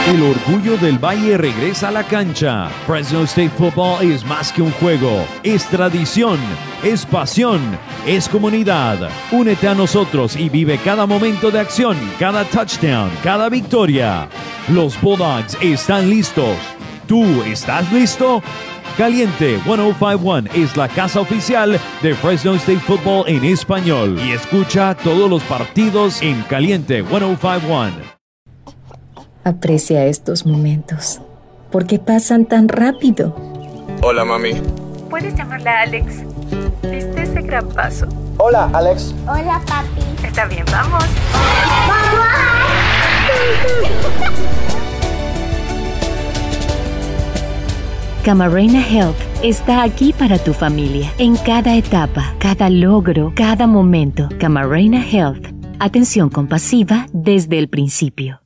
El orgullo del Valle regresa a la cancha. Fresno State Football es más que un juego, es tradición, es pasión, es comunidad. Únete a nosotros y vive cada momento de acción, cada touchdown, cada victoria. Los Bulldogs están listos. ¿Tú estás listo? Caliente 1051 es la casa oficial de Fresno State Football en español y escucha todos los partidos en Caliente 1051. Aprecia estos momentos, porque pasan tan rápido. Hola, mami. Puedes llamarla Alex. ¿Viste ese gran paso? Hola, Alex. Hola, papi. Está bien, vamos. ¡Vamos! Camarena Health está aquí para tu familia, en cada etapa, cada logro, cada momento. Camarena Health. Atención compasiva desde el principio.